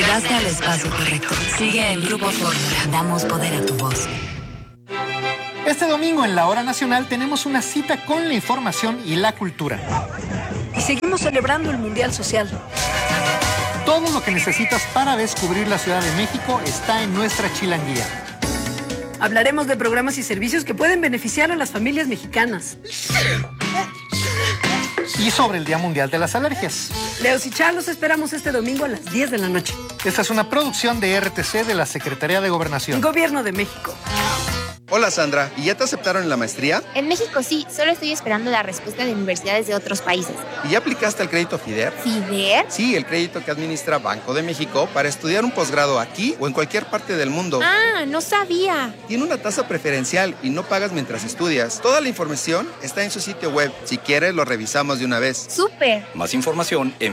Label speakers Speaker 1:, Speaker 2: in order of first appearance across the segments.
Speaker 1: Llegaste al espacio correcto. Sigue en Grupo Fórmula. Damos poder a tu voz.
Speaker 2: Este domingo en la Hora Nacional tenemos una cita con la información y la cultura.
Speaker 3: Y seguimos celebrando el Mundial Social.
Speaker 2: Todo lo que necesitas para descubrir la Ciudad de México está en nuestra chilanguía.
Speaker 3: Hablaremos de programas y servicios que pueden beneficiar a las familias mexicanas.
Speaker 2: Y sobre el Día Mundial de las Alergias.
Speaker 3: Leos y Char, los esperamos este domingo a las 10 de la noche.
Speaker 2: Esta es una producción de RTC de la Secretaría de Gobernación.
Speaker 3: Gobierno de México.
Speaker 4: Hola Sandra, ¿y ya te aceptaron en la maestría?
Speaker 5: En México sí, solo estoy esperando la respuesta de universidades de otros países.
Speaker 4: ¿Y ya aplicaste al crédito FIDER?
Speaker 5: ¿FIDER?
Speaker 4: Sí, el crédito que administra Banco de México para estudiar un posgrado aquí o en cualquier parte del mundo.
Speaker 5: Ah, no sabía.
Speaker 4: Tiene una tasa preferencial y no pagas mientras estudias. Toda la información está en su sitio web. Si quieres, lo revisamos de una vez.
Speaker 5: ¡Súper!
Speaker 6: Más información en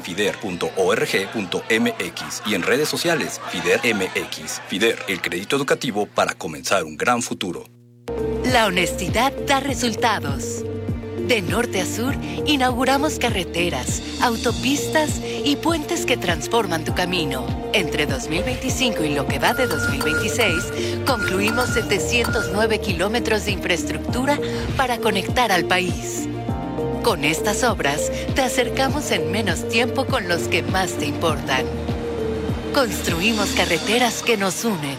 Speaker 6: fider.org.mx y en redes sociales FIDER MX. FIDER, el crédito educativo para comenzar un gran futuro.
Speaker 1: La honestidad da resultados. De norte a sur, inauguramos carreteras, autopistas y puentes que transforman tu camino. Entre 2025 y lo que va de 2026, concluimos 709 kilómetros de infraestructura para conectar al país. Con estas obras, te acercamos en menos tiempo con los que más te importan. Construimos carreteras que nos unen.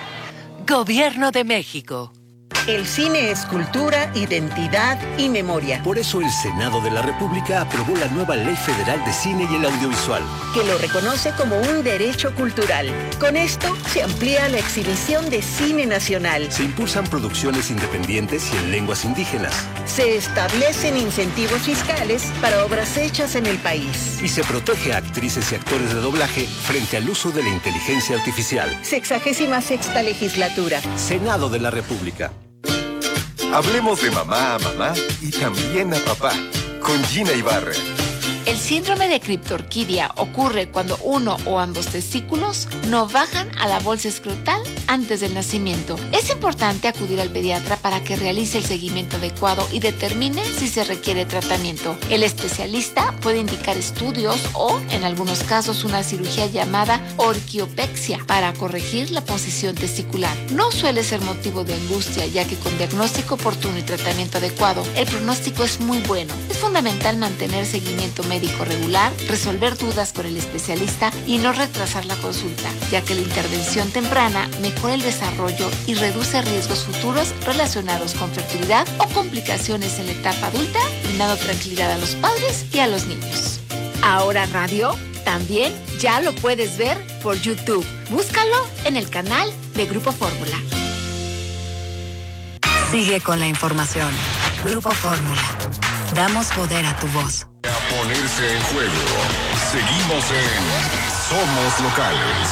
Speaker 1: Gobierno de México.
Speaker 7: El cine es cultura, identidad y memoria.
Speaker 8: Por eso el Senado de la República aprobó la nueva Ley Federal de Cine y el Audiovisual,
Speaker 7: que lo reconoce como un derecho cultural. Con esto se amplía la exhibición de cine nacional.
Speaker 8: Se impulsan producciones independientes y en lenguas indígenas.
Speaker 7: Se establecen incentivos fiscales para obras hechas en el país.
Speaker 8: Y se protege a actrices y actores de doblaje frente al uso de la inteligencia artificial.
Speaker 7: 66ª legislatura.
Speaker 8: Senado de la República.
Speaker 9: Hablemos de mamá a mamá y también a papá, con Gina Ibarra.
Speaker 10: El síndrome de criptorquidia ocurre cuando uno o ambos testículos no bajan a la bolsa escrotal antes del nacimiento. Es importante acudir al pediatra para que realice el seguimiento adecuado y determine si se requiere tratamiento. El especialista puede indicar estudios o, en algunos casos, una cirugía llamada orquiopexia para corregir la posición testicular. No suele ser motivo de angustia, ya que con diagnóstico oportuno y tratamiento adecuado, el pronóstico es muy bueno. Es fundamental mantener seguimiento médico regular, resolver dudas con el especialista y no retrasar la consulta, ya que la intervención temprana mejora el desarrollo y reduce riesgos futuros relacionados con fertilidad o complicaciones en la etapa adulta, brindando tranquilidad a los padres y a los niños. Ahora Radio también ya lo puedes ver por YouTube. Búscalo en el canal de Grupo Fórmula.
Speaker 1: Sigue con la información. Grupo Fórmula. Damos poder a tu voz.
Speaker 9: A ponerse en juego. Seguimos en Somos Locales.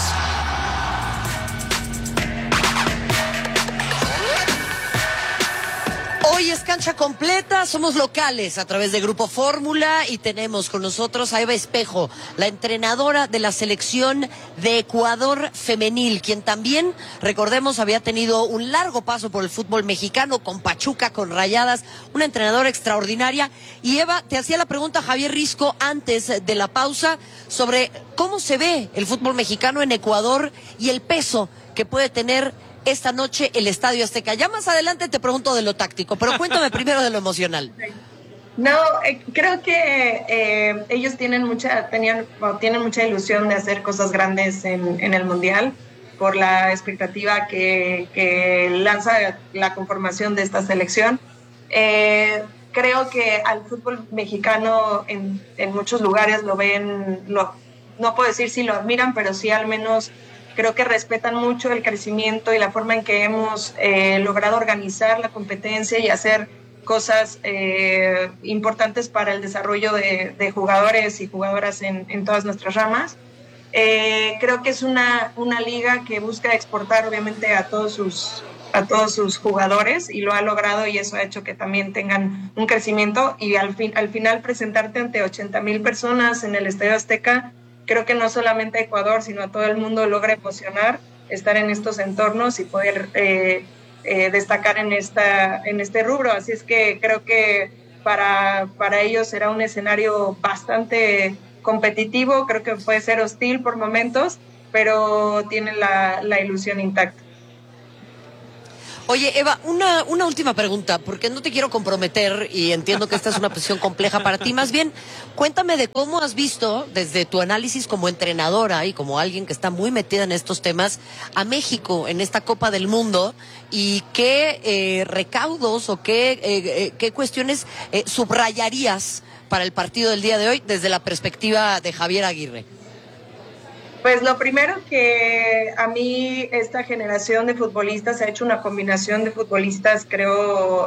Speaker 11: Hoy es cancha completa, somos locales a través de Grupo Fórmula y tenemos con nosotros a Eva Espejo, la entrenadora de la selección de Ecuador femenil, quien también, recordemos, había tenido un largo paso por el fútbol mexicano, con Pachuca, con Rayadas, una entrenadora extraordinaria. Y Eva, te hacía la pregunta Javier Risco antes de la pausa sobre cómo se ve el fútbol mexicano en Ecuador y el peso que puede tener esta noche el Estadio Azteca. Ya más adelante te pregunto de lo táctico, pero cuéntame primero de lo emocional.
Speaker 12: No, creo que ellos tienen mucha ilusión de hacer cosas grandes en el Mundial por la expectativa que lanza la conformación de esta selección. Creo que al fútbol mexicano en muchos lugares lo ven, no puedo decir si lo admiran, pero sí al menos creo que respetan mucho el crecimiento y la forma en que hemos logrado organizar la competencia y hacer cosas importantes para el desarrollo de jugadores y jugadoras en todas nuestras ramas. Creo que es una liga que busca exportar obviamente a todos sus jugadores y lo ha logrado, y eso ha hecho que también tengan un crecimiento, y al final presentarte ante 80,000 personas en el Estadio Azteca, creo que no solamente a Ecuador, sino a todo el mundo logra emocionar estar en estos entornos y poder destacar en este rubro. Así es que creo que para ellos será un escenario bastante competitivo, creo que puede ser hostil por momentos, pero tiene la ilusión intacta.
Speaker 11: Oye, Eva, una última pregunta, porque no te quiero comprometer y entiendo que esta es una posición compleja para ti. Más bien, cuéntame de cómo has visto, desde tu análisis como entrenadora y como alguien que está muy metida en estos temas, a México en esta Copa del Mundo y qué recaudos o qué cuestiones subrayarías para el partido del día de hoy desde la perspectiva de Javier Aguirre.
Speaker 12: Pues lo primero que a mí esta generación de futbolistas ha hecho una combinación de futbolistas, creo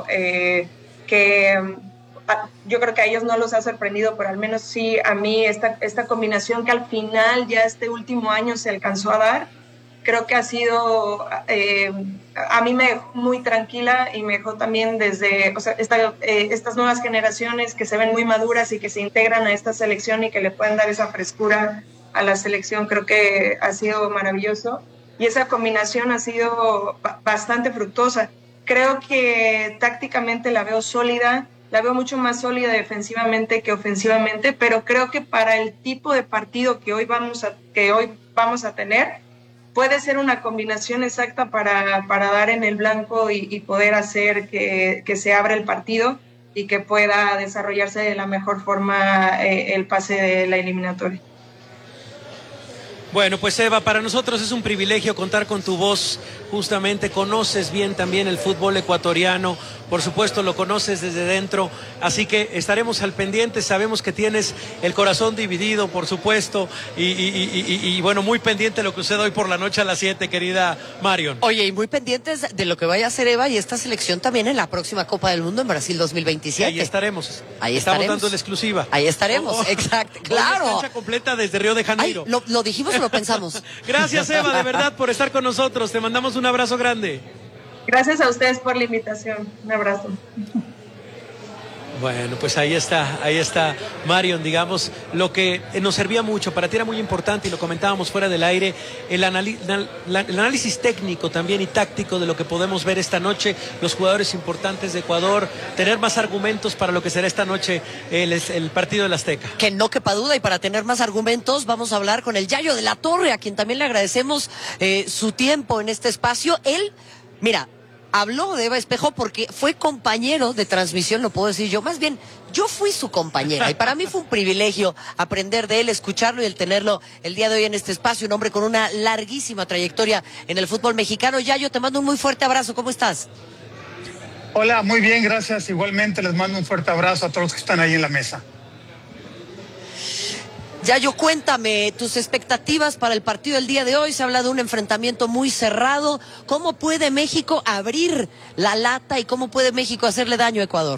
Speaker 12: que yo creo que a ellos no los ha sorprendido, pero al menos sí a mí esta combinación que al final ya este último año se alcanzó a dar, creo que ha sido, a mí me dejó muy tranquila y me dejó también desde, o sea, estas nuevas generaciones que se ven muy maduras y que se integran a esta selección y que le pueden dar esa frescura a la selección, creo que ha sido maravilloso y esa combinación ha sido bastante fructuosa. Creo que tácticamente la veo sólida, la veo mucho más sólida defensivamente que ofensivamente, pero creo que para el tipo de partido que hoy vamos a tener, puede ser una combinación exacta para dar en el blanco y poder hacer que se abra el partido y que pueda desarrollarse de la mejor forma el pase de la eliminatoria.
Speaker 13: Bueno, pues Eva, para nosotros es un privilegio contar con tu voz, justamente conoces bien también el fútbol ecuatoriano, por supuesto lo conoces desde dentro, así que estaremos al pendiente, sabemos que tienes el corazón dividido, por supuesto, y bueno, muy pendiente de lo que sucede hoy por la noche a las 7, querida Marion.
Speaker 11: Oye, y muy pendientes de lo que vaya a hacer Eva y esta selección también en la próxima Copa del Mundo en Brasil 2027.
Speaker 13: Ahí estaremos.
Speaker 11: Ahí
Speaker 13: estamos
Speaker 11: estaremos.
Speaker 13: dando la exclusiva.
Speaker 11: Ahí estaremos, exacto, claro.
Speaker 13: Cancha completa desde Río de Janeiro.
Speaker 11: Ay, lo dijimos o lo pensamos.
Speaker 13: Gracias, Eva, de verdad, por estar con nosotros. Te mandamos un abrazo grande.
Speaker 12: Gracias a ustedes por la invitación. Un abrazo.
Speaker 13: Bueno, pues ahí está Marion, digamos, lo que nos servía mucho, para ti era muy importante y lo comentábamos fuera del aire, el análisis técnico también y táctico de lo que podemos ver esta noche, los jugadores importantes de Ecuador, tener más argumentos para lo que será esta noche el partido del Azteca.
Speaker 11: Que no quepa duda, y para tener más argumentos vamos a hablar con el Yayo de la Torre, a quien también le agradecemos su tiempo en este espacio. Él, mira, habló de Eva Espejo porque fue compañero de transmisión, lo puedo decir yo. Más bien, yo fui su compañera y para mí fue un privilegio aprender de él, escucharlo y el tenerlo el día de hoy en este espacio. Un hombre con una larguísima trayectoria en el fútbol mexicano. Yayo, te mando un muy fuerte abrazo. ¿Cómo estás?
Speaker 14: Hola, muy bien, gracias. Igualmente les mando un fuerte abrazo a todos los que están ahí en la mesa.
Speaker 11: Yayo, cuéntame tus expectativas para el partido del día de hoy. Se habla de un enfrentamiento muy cerrado. ¿Cómo puede México abrir la lata y cómo puede México hacerle daño a Ecuador?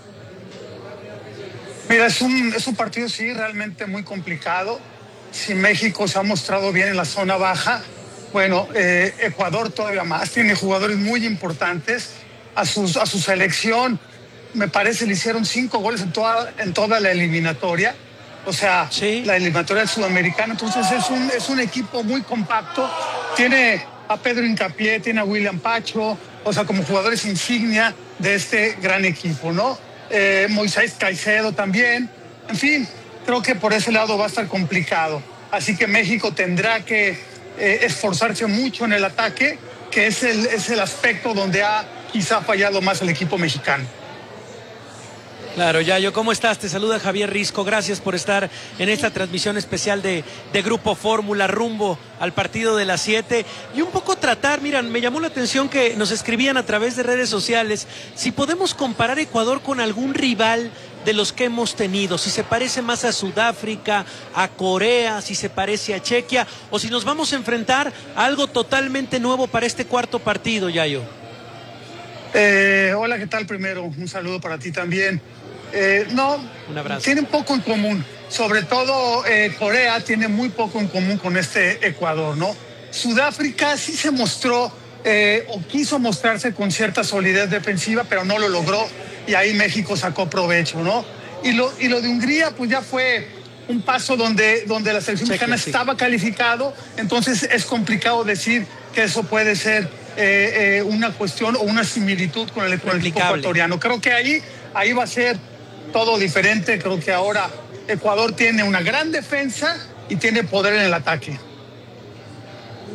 Speaker 14: Mira, es un partido, sí, realmente muy complicado. Si México se ha mostrado bien en la zona baja, bueno, Ecuador todavía más. Tiene jugadores muy importantes. A su selección, me parece, le hicieron 5 goles en toda la eliminatoria. O sea, sí, la eliminatoria del sudamericano. Entonces es un equipo muy compacto. Tiene a Pedro Hincapié, tiene a William Pacho, o sea, como jugadores insignia de este gran equipo, ¿no? Moisés Caicedo también. En fin, creo que por ese lado va a estar complicado. Así que México tendrá que esforzarse mucho en el ataque, que es el aspecto donde ha quizá fallado más el equipo mexicano.
Speaker 13: Claro, Yayo, ¿cómo estás? Te saluda Javier Risco, gracias por estar en esta transmisión especial de Grupo Fórmula rumbo al partido de las 7 y un poco tratar, miran, me llamó la atención que nos escribían a través de redes sociales si podemos comparar Ecuador con algún rival de los que hemos tenido, si se parece más a Sudáfrica, a Corea, si se parece a Chequia o si nos vamos a enfrentar a algo totalmente nuevo para este cuarto partido, Yayo.
Speaker 14: Hola, ¿qué tal? Primero, un saludo para ti también. No,
Speaker 13: un abrazo.
Speaker 14: Tienen poco en común, sobre todo Corea tiene muy poco en común con este Ecuador, ¿no? Sudáfrica sí se mostró o quiso mostrarse con cierta solidez defensiva, pero no lo logró y ahí México sacó provecho, ¿no? Y lo de Hungría pues ya fue un paso donde la selección mexicana estaba calificado, entonces es complicado decir que eso puede ser una cuestión o una similitud con el equipo ecuatoriano. Creo que ahí va a ser todo diferente. Creo que ahora Ecuador tiene una gran defensa y tiene poder en el ataque.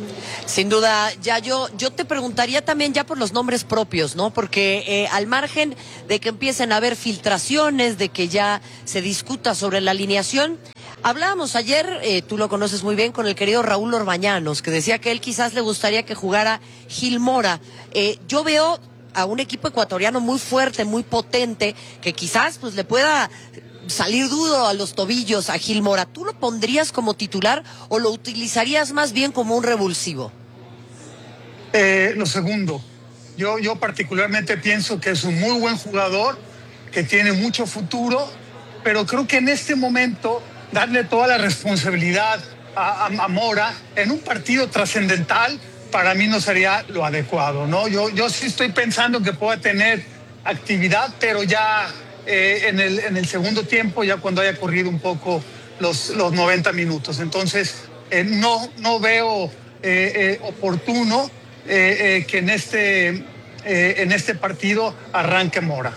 Speaker 11: Sin duda, yo te preguntaría también ya por los nombres propios, ¿no? Porque al margen de que empiecen a haber filtraciones, de que ya se discuta sobre la alineación, hablábamos ayer, tú lo conoces muy bien, con el querido Raúl Orbañanos, que decía que él quizás le gustaría que jugara Gil Mora. Yo veo a un equipo ecuatoriano muy fuerte, muy potente, que quizás pues le pueda salir duro a los tobillos a Gil Mora. ¿Tú lo pondrías como titular o lo utilizarías más bien como un revulsivo?
Speaker 14: Lo segundo. Yo particularmente pienso que es un muy buen jugador, que tiene mucho futuro, pero creo que en este momento darle toda la responsabilidad a Mora en un partido trascendental para mí no sería lo adecuado, ¿no? Yo sí estoy pensando que pueda tener actividad, pero ya en el segundo tiempo, ya cuando haya corrido un poco los 90 minutos. Entonces, no veo oportuno que en este partido arranque Mora.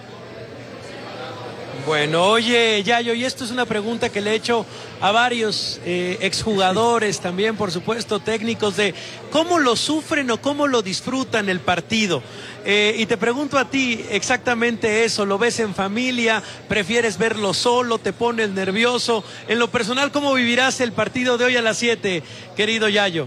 Speaker 13: Bueno, oye, Yayo, y esto es una pregunta que le he hecho a varios exjugadores también, por supuesto, técnicos, de cómo lo sufren o cómo lo disfrutan el partido. Y te pregunto a ti exactamente eso, ¿lo ves en familia? ¿Prefieres verlo solo? ¿Te pones nervioso? En lo personal, ¿cómo vivirás el partido de hoy a las 7, querido Yayo?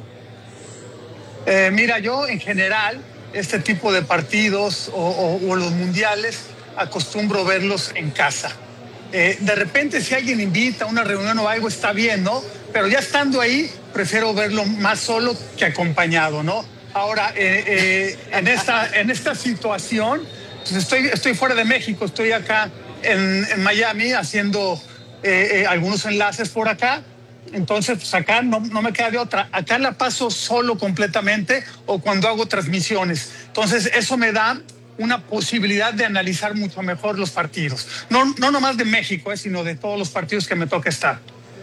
Speaker 14: Mira, yo en general, este tipo de partidos o los mundiales, acostumbro verlos en casa. De repente, si alguien invita a una reunión o algo, está bien, ¿no? Pero ya estando ahí, prefiero verlo más solo que acompañado, ¿no? Ahora, en esta situación, pues estoy fuera de México, estoy acá en Miami haciendo algunos enlaces por acá. Entonces, pues acá no me queda de otra. Acá la paso solo completamente o cuando hago transmisiones. Entonces, eso me da una posibilidad de analizar mucho mejor los partidos. No nomás de México, sino de todos los partidos que me toca estar.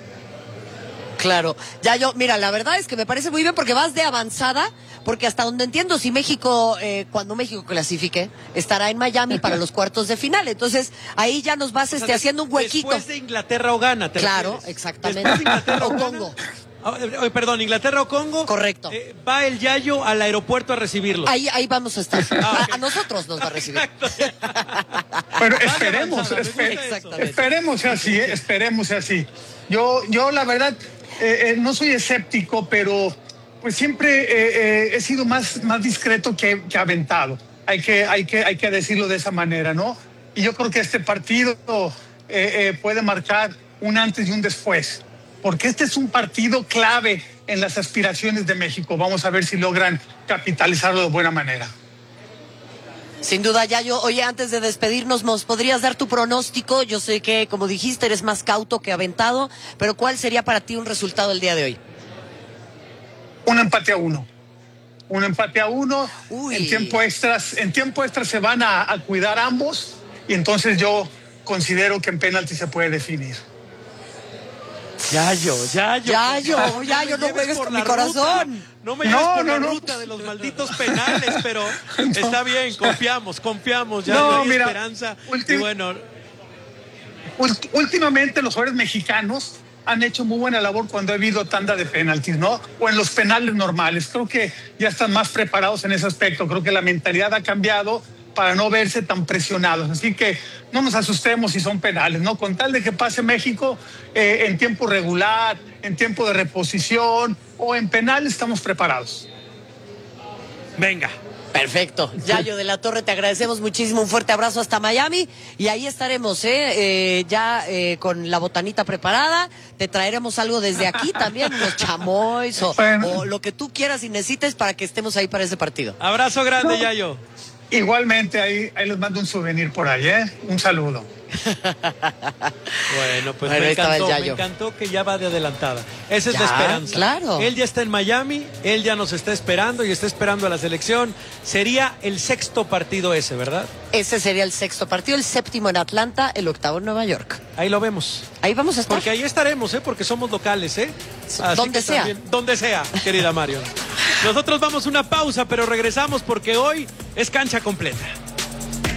Speaker 11: Claro. Yayo, mira, la verdad es que me parece muy bien porque vas de avanzada, porque hasta donde entiendo, si México, cuando México clasifique, estará en Miami para los cuartos de final. Entonces, ahí ya nos vas haciendo un huequito.
Speaker 13: Después de Inglaterra o Ghana, ¿te
Speaker 11: Claro,
Speaker 13: refieres?
Speaker 11: exactamente.
Speaker 13: Después de Inglaterra
Speaker 11: o Congo.
Speaker 13: Perdón, Inglaterra o Congo.
Speaker 11: Correcto.
Speaker 13: Va el Yayo al aeropuerto a recibirlo.
Speaker 11: Ahí vamos a estar. A nosotros nos va a recibir.
Speaker 14: Pero esperemos así, esperemos así. Yo la verdad, no soy escéptico, pero pues siempre he sido más discreto que aventado. Hay que decirlo de esa manera, ¿no? Y yo creo que este partido puede marcar un antes y un después, porque este es un partido clave en las aspiraciones de México. Vamos a ver si logran capitalizarlo de buena manera.
Speaker 11: Sin duda, Yayo. Oye, antes de despedirnos, ¿nos podrías dar tu pronóstico? Yo sé que, como dijiste, eres más cauto que aventado, pero ¿cuál sería para ti un resultado el día de hoy?
Speaker 14: Un empate a 1. Un empate a 1. En tiempo extra se van a cuidar ambos, y entonces yo considero que en penalti se puede definir.
Speaker 13: Yayo,
Speaker 11: no juegues por mi corazón.
Speaker 13: No me lleves por la ruta de los malditos penales, pero está bien, confiamos, ya hay esperanza. Y bueno,
Speaker 14: últimamente los jugadores mexicanos han hecho muy buena labor cuando ha habido tanda de penaltis, ¿no? O en los penales normales. Creo que ya están más preparados en ese aspecto. Creo que la mentalidad ha cambiado para no verse tan presionados. Así que no nos asustemos si son penales, ¿no? Con tal de que pase México en tiempo regular, en tiempo de reposición o en penal, estamos preparados.
Speaker 13: Venga.
Speaker 11: Perfecto. Yayo de la Torre, te agradecemos muchísimo. Un fuerte abrazo hasta Miami. Y ahí estaremos, ya con la botanita preparada. Te traeremos algo desde aquí también, unos chamois o lo que tú quieras y necesites para que estemos ahí para ese partido.
Speaker 13: Abrazo grande, Yayo.
Speaker 14: Igualmente, ahí les mando un souvenir por ahí, un saludo.
Speaker 13: Bueno, pues me encantó que ya va de adelantada. Esa es la esperanza.
Speaker 11: Claro.
Speaker 13: Él ya está en Miami, él ya nos está esperando y está esperando a la selección. Sería el 6º partido ese, ¿verdad?
Speaker 11: Ese sería el 6º partido, el 7º en Atlanta, el 8º en Nueva York.
Speaker 13: Ahí lo vemos.
Speaker 11: Ahí vamos a estar.
Speaker 13: Porque ahí estaremos, porque somos locales, Así
Speaker 11: donde sea.
Speaker 13: También, donde sea, querida Marion. Nosotros vamos a una pausa, pero regresamos porque hoy es cancha completa.